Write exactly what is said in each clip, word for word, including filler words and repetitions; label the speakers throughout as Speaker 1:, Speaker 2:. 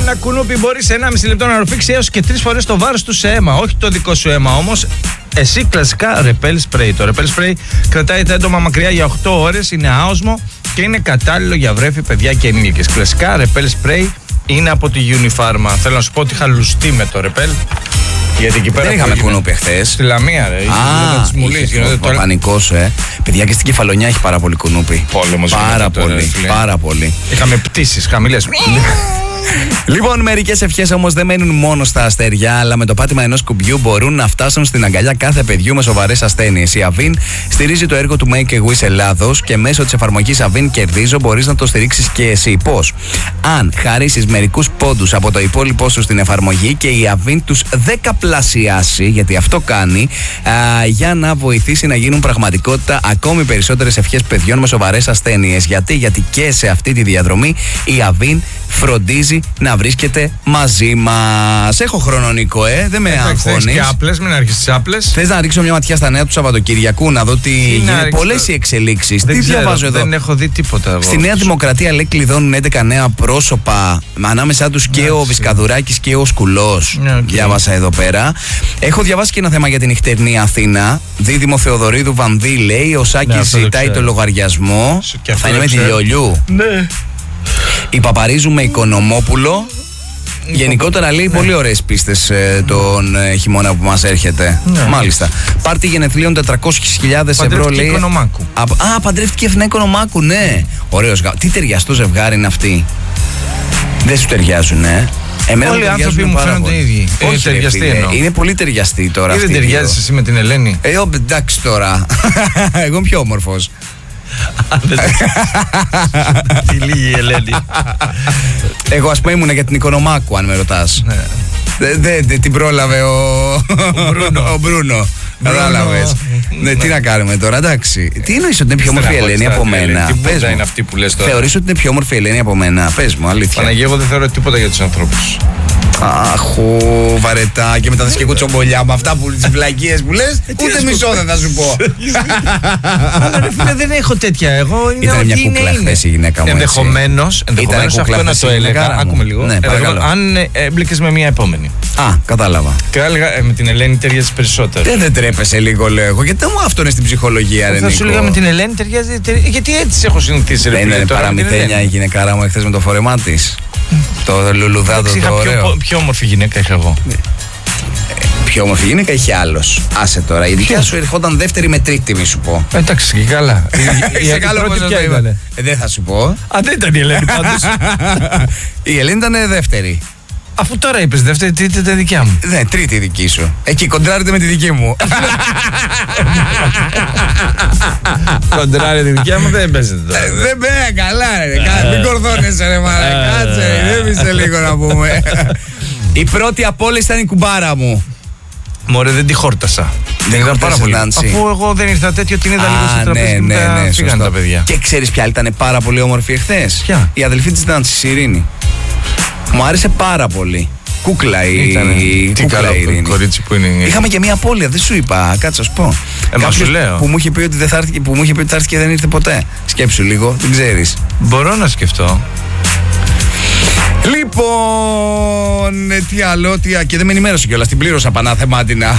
Speaker 1: Ένα κουνούπι μπορεί σε ενάμιση λεπτό να ρουφήξει έως και τρεις φορές το βάρος του σε αίμα. Όχι το δικό σου αίμα όμως. Εσύ κλασικά Repel Spray. Το Repel Spray κρατάει τα έντομα μακριά για οκτώ ώρες, είναι άοσμο και είναι κατάλληλο για βρέφη, παιδιά και ενήλικες. Κλασικά Repel Spray είναι από τη Unifarma. Θέλω να σου πω ότι είχα λουστεί με το Repel. Γιατί εκεί πέρα
Speaker 2: δεν είχαμε κουνούπι χθες.
Speaker 1: Στη Λαμία, ρε.
Speaker 2: Α, το πανικός, ε. Παιδιά, και στην Κεφαλονιά έχει πάρα πολύ κουνούπι.
Speaker 1: Πόλεμος.
Speaker 2: Πάρα πολύ, πάρα πολύ.
Speaker 1: Είχαμε πτήσεις χαμηλές.
Speaker 2: Λοιπόν, μερικές ευχές όμως δεν μένουν μόνο στα αστέρια, αλλά με το πάτημα ενός κουμπιού μπορούν να φτάσουν στην αγκαλιά κάθε παιδιού με σοβαρές ασθένειες. Η Αβίν στηρίζει το έργο του Make a Wish Ελλάδος και μέσω της εφαρμογής Αβίν Κερδίζω μπορείς να το στηρίξεις και εσύ. Πώς? Αν χαρίσεις μερικούς πόντους από το υπόλοιπό σου στην εφαρμογή και η Αβίν τους δεκαπλασιάσει, γιατί αυτό κάνει, α, για να βοηθήσει να γίνουν πραγματικότητα ακόμη περισσότερες ευχές παιδιών με σοβαρές ασθένειες. Γιατί? Γιατί και σε αυτή τη διαδρομή η Αβίν φροντίζει να βρίσκεται μαζί μας. Έχω χρόνο, Νίκο, ε, δεν με αγχώνεις.
Speaker 1: Θες και άπλες, μην αρχίσεις τις άπλες.
Speaker 2: Θες να ρίξω μια ματιά στα νέα του Σαββατοκυριακού, να δω τι γίνεται? Πολλές οι εξελίξεις.
Speaker 1: Δεν
Speaker 2: τι
Speaker 1: ξέρω,
Speaker 2: διαβάζω εδώ?
Speaker 1: Δεν έχω δει τίποτα εγώ.
Speaker 2: Στη Νέα Δημοκρατία, λέει, κλειδώνουν έντεκα νέα πρόσωπα, ανάμεσά τους και ο Βυσκαδουράκης και ο Σκουλός.
Speaker 1: Ναι, okay.
Speaker 2: Διάβασα εδώ πέρα. Έχω διαβάσει και ένα θέμα για την νυχτερινή Αθήνα. Δίδυμο Θεοδωρίδου Βανδύ, λέει, ο Σάκης
Speaker 1: ναι,
Speaker 2: ζητάει το, το λογαριασμό. Θα είναι με τη Λιολιού.
Speaker 1: Ναι.
Speaker 2: Η Παπαρίζου με Οικονομόπουλο. Γενικότερα, λέει, ναι, πολύ ωραίες πίστες ε, τον ε, χειμώνα που μας έρχεται. Ναι. Μάλιστα. Πάρτι γενεθλίων τετρακόσιες χιλιάδες ευρώ, λέει.
Speaker 1: Οικονομάκου.
Speaker 2: Α, α, παντρεύτηκε Εθνά Οικονομάκου, ναι. Ωραίος. Τι ταιριαστό ζευγάρι είναι αυτοί. Δεν σου ταιριάζουν, ε. Εμένα
Speaker 1: όλοι οι άνθρωποι μου φαίνονται οι ίδιοι.
Speaker 2: Όχι, ταιριαστοί εννοώ. Είναι πολύ ταιριαστοί τώρα.
Speaker 1: Ή δεν ταιριάζεις εσύ με την Ελένη?
Speaker 2: Ε, ο, εντάξει τώρα. Εγώ είμαι πιο όμορφος.
Speaker 1: Τι λίγη η Ελένη.
Speaker 2: Εγώ, ας πούμε, ήμουνα για την Οικονομάκου, αν με ρωτάς. Δεν την πρόλαβε ο Μπρούνο. Κατάλαβες. Ναι, τι να κάνουμε τώρα, εντάξει. Τι εννοείς ότι είναι πιο όμορφη η Ελένη από μένα?
Speaker 1: Πες μου. Είναι αυτή που λες τώρα.
Speaker 2: Θεωρείς ότι είναι πιο όμορφη η Ελένη από μένα? Πες μου, αλήθεια.
Speaker 1: Παναγία, εγώ δεν θεωρώ τίποτα για τους ανθρώπους.
Speaker 2: Αχ, βαρετά, και μετά θα σκεφτώ τσομπολιά με αυτά που τις βλακίες που λες. Ούτε μισό δεν θα σου πω.
Speaker 1: Αλλά ρε φίλε, δεν έχω τέτοια. Εγώ είναι
Speaker 2: ήταν μια κούκλα χθες η γυναίκα μου.
Speaker 1: Ενδεχομένως, ενδεχομένως αυτό να το έλεγα. Άκουμε λίγο. Αν έμπλεκες με μια επόμενη.
Speaker 2: Α, κατάλαβα.
Speaker 1: Και έλεγα με την Ελένη ταιριάζει περισσότερο.
Speaker 2: Δεν τρέπεσαι λίγο, λέω εγώ, γιατί μου αυτό είναι στην ψυχολογία, ρε Νίκο.
Speaker 1: Θα σου λέγα με την Ελένη ταιριάζει. Γιατί έτσι έχω συνηθίσει, ρε φίλε.
Speaker 2: Δεν είναι παραμυθένια η γυναικάρα μου εχθές με το φόρεμά της? Το λουλουδάδο το ωραίο.
Speaker 1: Πιο, πιο όμορφη γυναίκα είχα εγώ.
Speaker 2: Ε, πιο όμορφη γυναίκα είχε άλλος. Άσε τώρα. Η δικιά σου ερχόταν δεύτερη με τρίτη, μη σου πω.
Speaker 1: Εντάξει, και καλά.
Speaker 2: Είσαι καλό που το είπα. Δεν θα σου πω.
Speaker 1: Α, δεν ήταν η Ελένη πάντως.
Speaker 2: Η Ελένη ήταν δεύτερη.
Speaker 1: Αφού τώρα είπες δεύτερη, τρίτη ήταν δικιά μου.
Speaker 2: Ναι, τρίτη δική σου. Εκεί κοντράρετε με τη δική μου.
Speaker 1: Κοντράρετε τη δικιά μου, δεν παίζετε τώρα.
Speaker 2: Δεν παίζει, καλά ρε. Μην κορδώνεσαι ρε μάνα. Κάτσε, ηρέμησε λίγο να πούμε. Η πρώτη από όλες ήταν η κουμπάρα μου.
Speaker 1: Μωρέ, δεν τη χόρτασα.
Speaker 2: Δεν ήταν πάρα πολύ.
Speaker 1: Αφού εγώ δεν ήρθα τέτοιο, την είδα λίγο στο τραπέζι και μετά φύγανε τα παιδιά.
Speaker 2: Και ξέρεις ποια ήταν πάρα πολύ όμορφη εχθές?
Speaker 1: Ποια?
Speaker 2: Η αδελφή της Νάντσης, η Ειρήνη. Μου άρεσε πάρα πολύ. Κούκλα η,
Speaker 1: Τι καλά κορίτσι που είναι.
Speaker 2: Είχαμε και μια απώλεια, δεν σου είπα, κάτσε να σου πω.
Speaker 1: Ε, μα σου λέω.
Speaker 2: Που μου είχε πει ότι δεν θα έρθει, που μου είχε πει ότι θα έρθει και δεν ήρθε ποτέ. Σκέψου λίγο, δεν ξέρεις.
Speaker 1: Μπορώ να σκεφτώ.
Speaker 2: Λοιπόν, τι άλλο, τι, και δεν με ενημέρωσε κιόλας, την πλήρωσα πανάθεμάτινα.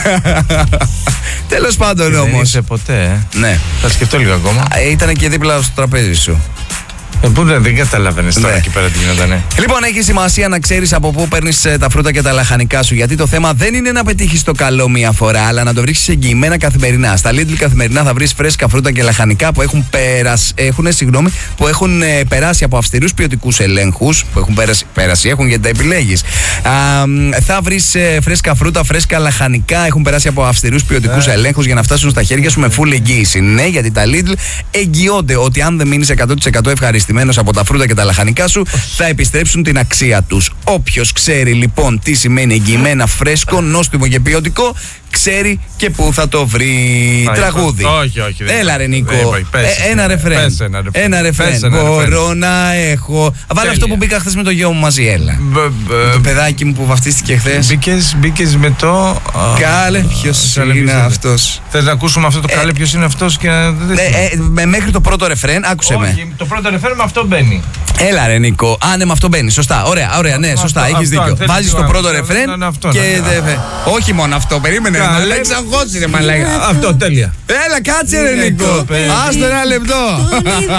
Speaker 2: Τέλος πάντων όμως.
Speaker 1: Δεν είσαι ποτέ, ε.
Speaker 2: Ναι.
Speaker 1: Θα σκεφτώ λίγο ακόμα.
Speaker 2: Ήταν και δίπλα στο τραπέζι σου.
Speaker 1: Ε, πού δεν, δεν καταλαβαίνεις τώρα, ναι, εκεί πέρα τι γινότανε.
Speaker 2: Λοιπόν, έχει σημασία να ξέρεις από πού παίρνεις ε, τα φρούτα και τα λαχανικά σου. Γιατί το θέμα δεν είναι να πετύχεις το καλό μία φορά, αλλά να το βρίσκεις εγγυημένα καθημερινά. Στα Lidl καθημερινά θα βρεις φρέσκα φρούτα και λαχανικά που έχουν, περασ... έχουν, συγγνώμη, που έχουν ε, περάσει από αυστηρούς ποιοτικούς ελέγχους. Που έχουν πέρασει, πέρασει έχουν γιατί τα επιλέγεις. Α, θα βρεις ε, φρέσκα φρούτα, φρέσκα λαχανικά. Έχουν περάσει από αυστηρούς ποιοτικούς ελέγχους για να φτάσουν στα χέρια σου με full εγγύηση. Ναι, γιατί τα Lidl εγγυώνται ότι αν δεν μείνεις εκατό τοις εκατό ευχαριστημένος από τα φρούτα και τα λαχανικά σου, θα επιστρέψουν την αξία τους. Όποιος ξέρει λοιπόν τι σημαίνει εγγυημένα φρέσκο, νόστιμο και ποιοτικό, ξέρει και πού θα το βρει.
Speaker 1: Πάει,
Speaker 2: Τραγούδι.
Speaker 1: Όχι, όχι. δεν
Speaker 2: Έλα,
Speaker 1: πάει.
Speaker 2: ρε Νίκο.
Speaker 1: Δεν πάει. Πες,
Speaker 2: Ε, ένα
Speaker 1: ναι.
Speaker 2: ρεφρέν.
Speaker 1: Πες ένα ρεφρέν.
Speaker 2: Ένα ρεφρέν.
Speaker 1: Πες ένα
Speaker 2: Μπορώ
Speaker 1: ρεφρέν.
Speaker 2: να έχω. Βάλε
Speaker 1: Τέλεια.
Speaker 2: αυτό που μπήκα χθε με το γιο μου μαζί, έλα.
Speaker 1: Μπ- μπ-
Speaker 2: Το παιδάκι μου που βαφτίστηκε χθε.
Speaker 1: Μπήκες, μπήκες με το.
Speaker 2: Κάλε, ποιο
Speaker 1: Κάλε,
Speaker 2: είναι
Speaker 1: ποιος είναι.
Speaker 2: αυτό.
Speaker 1: Θες να ακούσουμε αυτό το καλέ, ποιος είναι αυτός και να. δεν θυμάμαι.
Speaker 2: Μέχρι το πρώτο ρεφρέν, άκουσε με.
Speaker 1: Όχι, το πρώτο ρεφέρ με αυτό μπαίνει.
Speaker 2: Έλα, ρε Νίκο. Α, ναι, με αυτό μπαίνει. Σωστά. Ωραία, ωραία, ναι,
Speaker 1: Αυτό,
Speaker 2: σωστά.
Speaker 1: αυτό,
Speaker 2: Έχει
Speaker 1: αυτό,
Speaker 2: δίκιο.
Speaker 1: αν θέλεις
Speaker 2: Βάζει
Speaker 1: να-
Speaker 2: το πρώτο
Speaker 1: να-
Speaker 2: ρεφρέν.
Speaker 1: να- να- αυτό,
Speaker 2: Και.
Speaker 1: να-
Speaker 2: δε- Όχι μόνο αυτό, περίμενε.
Speaker 1: Καλέ.
Speaker 2: Να λέξει αγχώσει, ρε μαλάκα.
Speaker 1: Αυτό, τέλεια.
Speaker 2: Έλα, κάτσε, ρε
Speaker 1: Είναι
Speaker 2: Νίκο.
Speaker 1: το παιδί.
Speaker 2: Άστο ένα λεπτό.